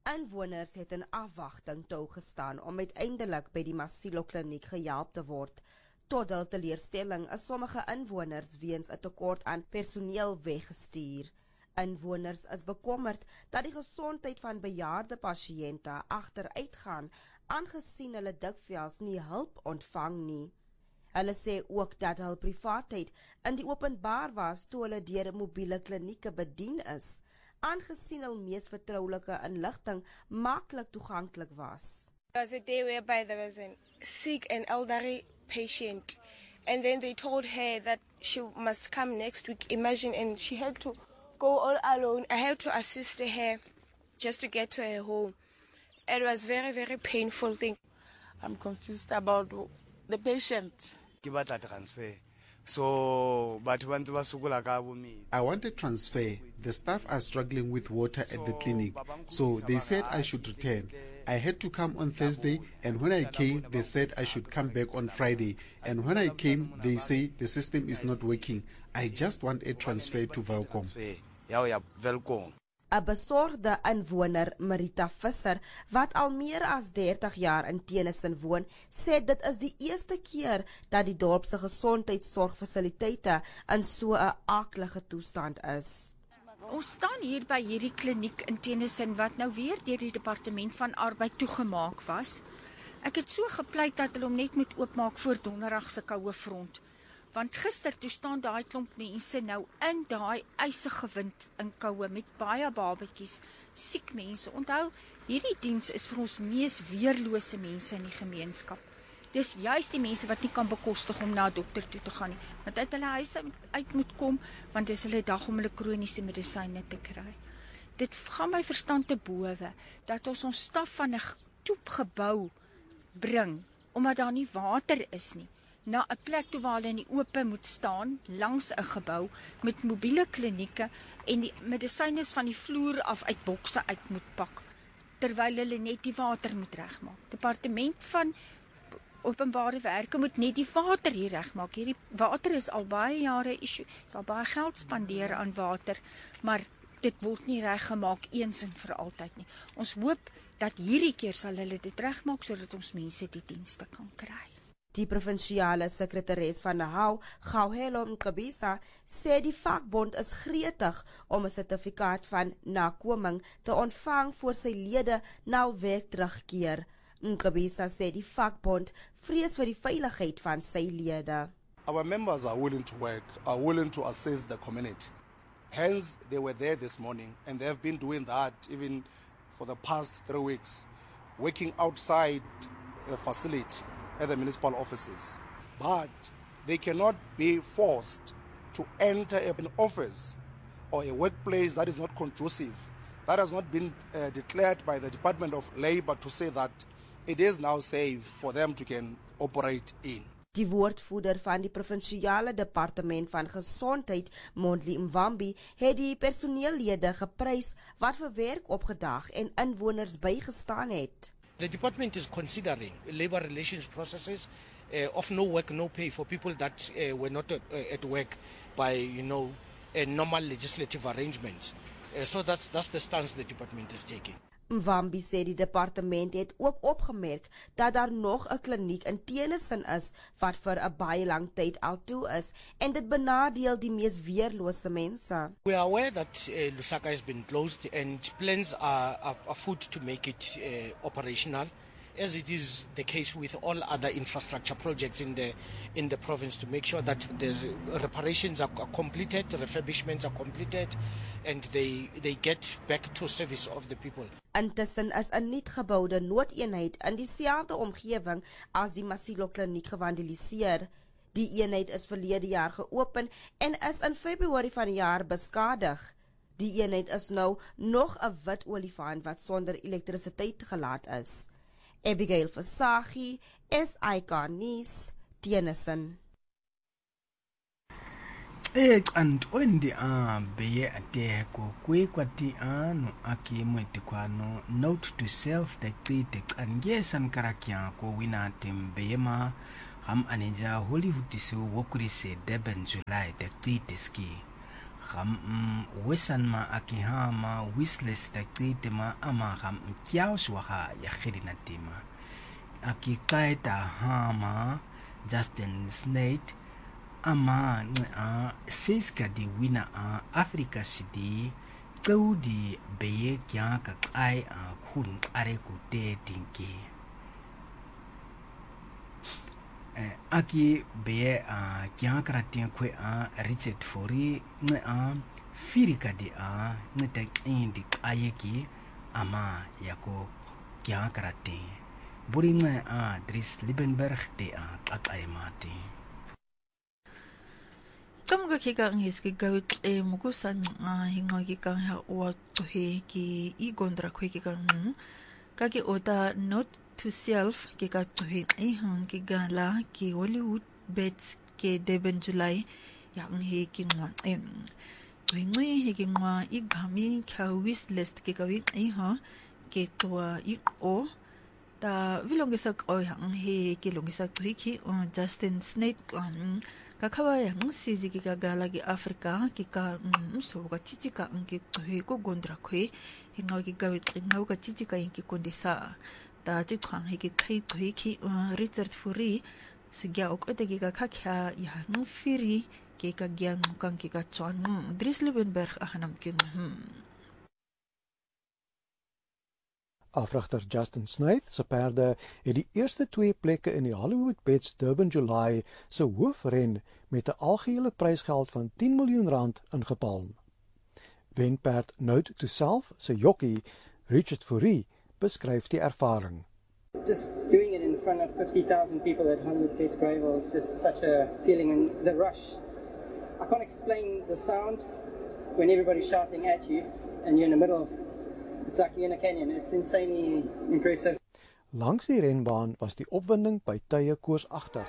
Inwoners het in afwagting toegestaan om uiteindelik by die Masilo kliniek gehelp te word. Tot hul teleurstelling is sommige inwoners weens 'n tekort aan personeel weggestuur. Inwoners is bekommerd dat die gesondheid van bejaarde pasiënte agteruitgaan, aangesien hulle dikwels nie hulp ontvang nie. Hulle sê ook dat hul privaatheid in die openbaar was toe hulle deur mobiele klinieke bedien is, aangesien hul mees vertroulike inligting maklik toeganklik was. There was a day whereby there was a sick and elderly patient, and then they told her that she must come next week. Imagine, and she had to go all alone. I had to assist her just to get to her home. It was very, very painful thing. I'm confused about the patient. Give a transfer. So, but when I want a transfer. The staff are struggling with water at the clinic, so they said I should return. I had to come on Thursday, and when I came, they said I should come back on Friday. And when I came, they say the system is not working. I just want a transfer to Welkom. 'n besorgde inwoner, Marita Visser, wat al meer as 30 jaar in Tennyson woon, sê dit is die eerste keer dat die dorp se gesondheidsorgfasiliteite in so 'n aaklige toestand is. Ons staan hier by hierdie kliniek in Tennyson wat nou weer deur die departement van arbeid toegemaak was. Ek het so gepleit dat hulle hom net moet oopmaak voor donderdag se koue front. Want gister toe staan daai klomp mense nou in daai ysige wind in koue met baie babatjies, siek mense. Onthou, hierdie diens is vir ons mees weerlose mense in die gemeenskap. Dis juist die mense wat nie kan bekostig om na 'n dokter toe te gaan nie, want uit hulle huise uit moet kom, want dis hulle dag om hulle kroniese medisyne te kry. Dit gaan my verstand te bowe dat ons staf van 'n toepgebou bring, omdat daar nie water is nie, na 'n plek toe waar hulle in die ope moet staan, langs 'n gebou, met mobiele klinieke, en die medisyne van die vloer af uit bokse uit moet pak, terwyl hulle net die water moet regmaak. Departement van Openbare Werke moet net die water hier regmaak. Hierdie water is al baie jare 'n issue. Is al baie geld spandeer aan water, maar dit word nie reggemaak eens en vir altyd nie. Ons hoop dat hierdie keer sal hulle dit regmaak sodat ons mense die dienste kan kry. Die provinsiale sekretaris van Nahau, Gauhelo Mkabisa, sê die vakbond is gretig om 'n sertifikaat van nakoming te ontvang voor sy lede na werk terugkeer. Mkabisa sê die vakbond vrees vir die veiligheid van sy lede. Our members are willing to work, are willing to assist the community. Hence, they were there this morning, and they have been doing that even for the past 3 weeks, working outside the facility at the municipal offices. But they cannot be forced to enter an office or a workplace that is not conducive. That has not been declared by the Department of Labour to say that it is now safe for them to can operate in. Die woordvoerder van die provinsiale departement van gesondheid, Mondli Mwambi, het die personeellede geprys wat vir werk opgedag en inwoners bygestaan het. The department is considering labor relations processes of no work, no pay for people that were not at work by, a normal legislative arrangement. So that's the stance the department is taking. Mwambi sê die departement het ook opgemerk dat daar nog 'n kliniek in Tennyson is wat vir 'n baie lang tyd al toe is en dit benadeel die mees weerlose mense. We are aware that Lusaka has been closed and plans are afoot to make it operational, as it is the case with all other infrastructure projects in the province, to make sure that there's reparations are completed, refurbishments are completed, and they get back to service of the people. Intussen is 'n nuutgeboude noodeenheid in dieselfde omgewing as die Masilo kliniek gewandeliseer. Die eenheid is verlede jaar geopen en is in Februarie van die jaar beskadig. Die eenheid is nou nog 'n wit olifant wat sonder elektrisiteit gelaat is. Abigail Fasagi, SIK News, Tennyson. And ondi beye ateko kwe kwati anu aki mwetikwano note to self the critic and yes an karakya ko winatim beyema ham aneja Hollywood so wokurise Deben July the critiski gam wesanma akihama wisles taqitema ama gam kiauswaha ya khirinatima akikaita hama Justin Snate ama siska di wina Africa City di beye kya ka kai khun are ku te tinki aki beye kya kratin khwe Richard Fori firika di nte indi ayeki ama yako kya kratin buri Dries Liebenberg te akaimati Tamga kikang hiski gawit mukusan hinga kikang hawatuhe ki igondra kwe kikang kaki oda note to self kikatuhe ihang kigala ki Hollywood bets ke Deben July yang he kingwa tuhingi he kingwa igami ka wish list kikawit iha ke tua iko ta vilongisak o yang he kilongisak tuhiki Justin Snate Kakawa yang sisi kika galagi Afrika kika soga chichika anki tuhe ko gondra kwe hinga kika witringa ka chichika inki kondisa ta chikwang hiki tai tuhe ki Richard Fori sigya okote kika kakya ya firi kika gyang mukang kika chuan Dries Liebenberg ahanam kin Afrigter Justin Snaith se perde het die eerste 2 plekke in die Hollywood Bets Durban July se hoofren met 'n algehele prysgeld van R10 miljoen ingepalm. Wenperd Note to Self se jockey Richard Fourie beskryf die ervaring. Just doing it in front of 50,000 people at Hollywood Bets Gravel is just such a feeling, and the rush. I can't explain the sound when everybody's shouting at you and you're in the middle of It's like you're in a canyon. It's insanely impressive. Langs die renbaan was die opwinding by tye koorsagtig.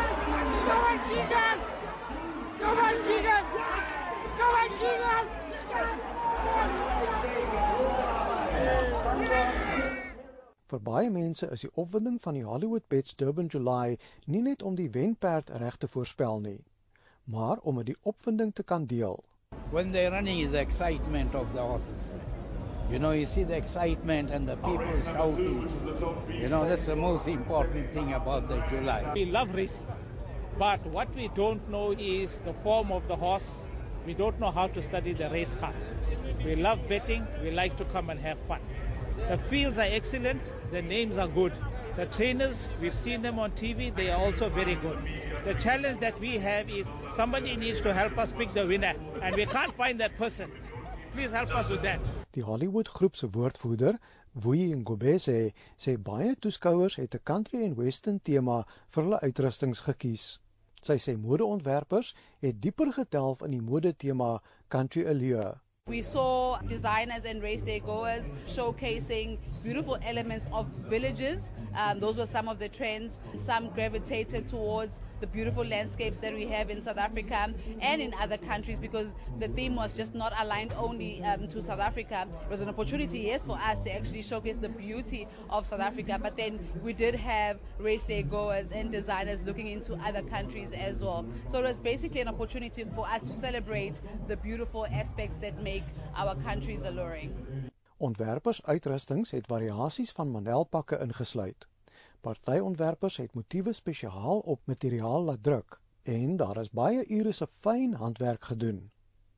Vir baie mense is die opwinding van die Hollywood Bets Durban July nie net om die wenperd reg te voorspel nie, maar om die opwinding te kan deel. When they're running is the excitement of the horses. You know, you see the excitement and the people shouting. You know, that's the most important thing about the July. We love racing, but what we don't know is the form of the horse. We don't know how to study the race car. We love betting. We like to come and have fun. The fields are excellent. The names are good. The trainers, we've seen them on TV. They are also very good. The challenge that we have is somebody needs to help us pick the winner, and we can't find that person. Please help us with that. Die Hollywood groep se woordvoerder, Vuyi Ngobese, sê baie toeskouers het 'n country en western tema vir hulle uitrustings gekies. Sy sê modeontwerpers het dieper gedelf in die modetema country allure. We saw designers and race day goers showcasing beautiful elements of villages. Those were some of the trends. Some gravitated towards the beautiful landscapes that we have in South Africa and in other countries, because the theme was just not aligned only to South Africa. It was an opportunity, yes, for us to actually showcase the beauty of South Africa, but then we did have race day goers and designers looking into other countries as well. So it was basically an opportunity for us to celebrate the beautiful aspects that make our countries alluring. Ontwerpers uitrustings het variasies van manelpakke ingesluit. Partyontwerpers het motiewe spesiaal op materiaal laat druk en daar is baie ure se fyn handwerk gedoen.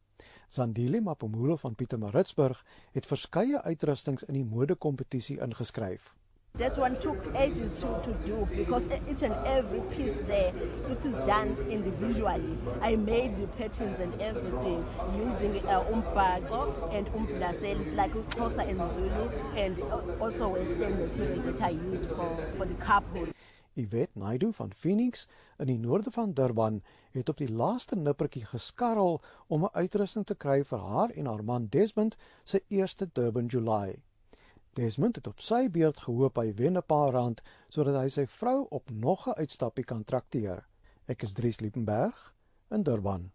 Zandile Mapomulo van Pietermaritzburg het verskeie uitrustings in die modekompetisie ingeskryf. That one took ages to do, because each and every piece there, it is done individually. I made the patterns and everything using umbhaco and umblasel, like Xhosa and Zulu, and also Western material that I used for the couple. Yvette Naidu van Phoenix in die noorde van Durban het op die laaste nippertjie geskarrel om 'n uitrusting te kry vir haar en haar man Desmond se eerste Durban July. Desmond het op sy beurt gehoop hy wen 'n paar rand sodat hy sy vrou op nog 'n uitstappie kan trakteer. Ek is Dries Liebenberg in Durban.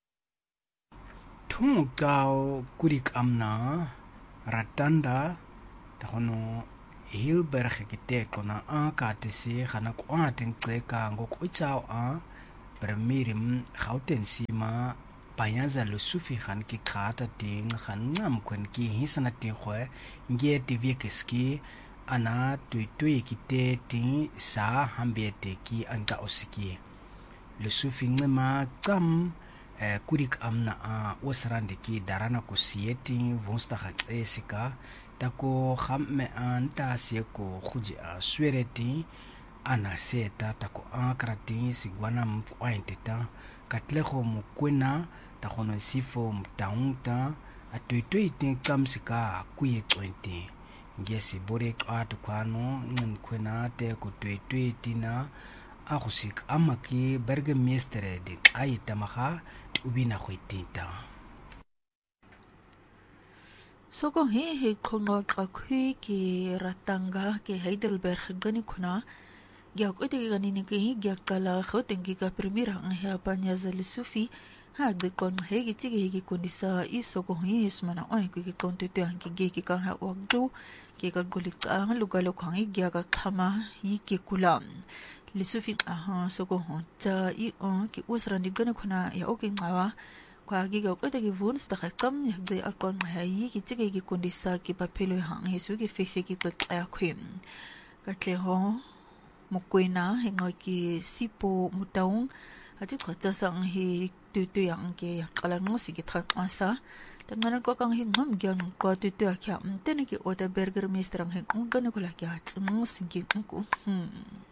Tungau kurik amna ratanda takono Hilberg kiteko na akatisi kana kwatin tseka ngokuitsao a premirim Gauteng sima panyaza lusufi khan ki khata ting khan ngam kwen ki hisana ting khwe nge tv kiski ana tuitui kite ting sa hambete ki anga osiki lusufi ngema kam kurik amna a osrande ki darana ko sieti vonsta khatsika tako khamme anta sieko khuji a swereti ana seta tako akrati sigwana mpointeta katlego mokwena ta gono sifo mtaunta atuitui tin kamsika kuye 20 ngesi bore qat kwano nkwena te ko tuitui tina agusik amaki burgemeester de ayita maha ubina khoitinta soko he khongo qakhui ki ratanga ke Heidelberg gani khuna gya ko te gani ni ki gya kala khotengi ka primera ngha panyaza lusufi ha de kon he gi tigi gi kondisa isoko hi ismana oi ki konte te anki ge ki ka ha wakdu ke ka golik ang lugalo khangi gya ka khama yi ke kulam lusufi aha soko honta I on ki usrandi gani khuna ya oki ngawa kwa giga ko te gi vuns ta kham ya de akon ha yi ki tigi gi kondisa ki papelo hang he su gi fese ki to tla khim ka tle ho mokwena hengo ki sipo mutaung ati khotsa sang hi tu yang ke kala no si ki thak asa tangana ko kang hi ngam gyan ko tu akya tene ki oda burgemeester ang hen ungane ko la kya tsmo singi ko